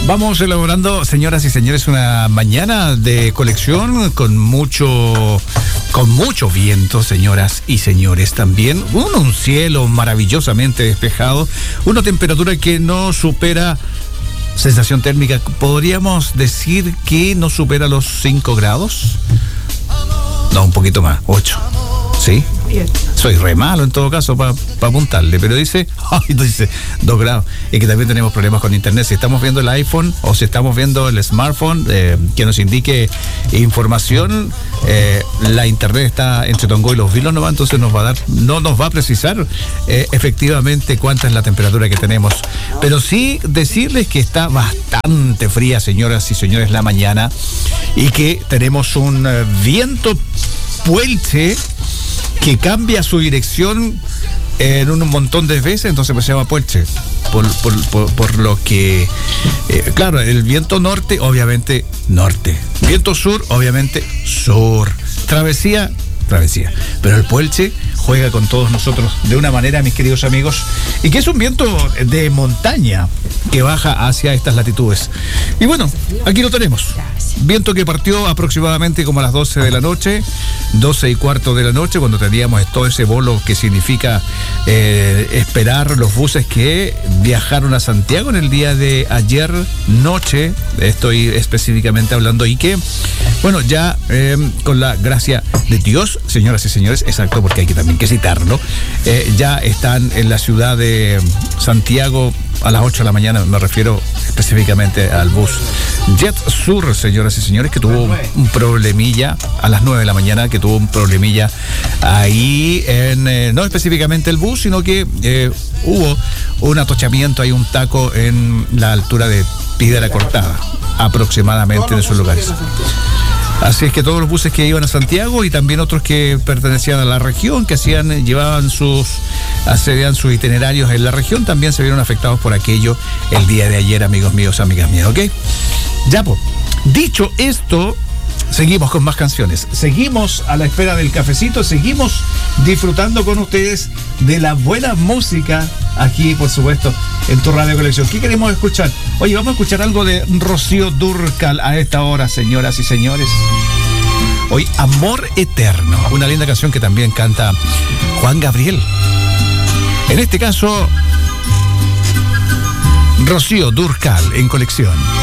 Vamos elaborando, señoras y señores, una mañana de colección con mucho viento, señoras y señores, también. Un cielo maravillosamente despejado, una temperatura que no supera, sensación térmica, podríamos decir que no supera los 5 grados. No, un poquito más, 8. ¿Sí? Soy re malo en todo caso para apuntarle, pero dice 2 grados. Y que también tenemos problemas con internet. Si estamos viendo el iPhone o si estamos viendo el smartphone que nos indique información, la internet está entre Tongo y Los Vilos, ¿no? Entonces no nos va a precisar efectivamente cuánta es la temperatura que tenemos. Pero sí decirles que está bastante fría, señoras y señores, la mañana, y que tenemos un viento puelche que cambia su dirección en un montón de veces, entonces pues se llama puelche. Por lo que, claro, el viento norte, obviamente norte. Viento sur, obviamente sur. Travesía. Pero el puelche juega con todos nosotros de una manera, mis queridos amigos, y que es un viento de montaña que baja hacia estas latitudes. Y bueno, aquí lo tenemos. Viento que partió aproximadamente como a las 12 de la noche, 12:15 de la noche, cuando teníamos todo ese bolo que significa esperar los buses que viajaron a Santiago en el día de ayer noche. Estoy específicamente hablando, y que, bueno, ya con la gracia de Dios, señoras y señores, exacto, porque hay que también que citarlo, ya están en la ciudad de Santiago a las 8 de la mañana, me refiero específicamente al bus Jet Sur, señoras y señores, que tuvo un problemilla a las 9 de la mañana, que tuvo un problemilla ahí en, no específicamente el bus, sino que hubo un atochamiento, hay un taco en la altura de Piedra Cortada, aproximadamente en esos lugares. Así es que todos los buses que iban a Santiago y también otros que pertenecían a la región, que accedían sus itinerarios en la región, también se vieron afectados por aquello el día de ayer, amigos míos, amigas mías, ¿ok? Ya, pues, dicho esto, seguimos con más canciones, seguimos a la espera del cafecito, seguimos disfrutando con ustedes de la buena música aquí, por supuesto, en tu Radio Colección. ¿Qué queremos escuchar? Oye, vamos a escuchar algo de Rocío Dúrcal a esta hora, señoras y señores. Hoy, Amor Eterno, una linda canción que también canta Juan Gabriel. En este caso, Rocío Dúrcal en Colección.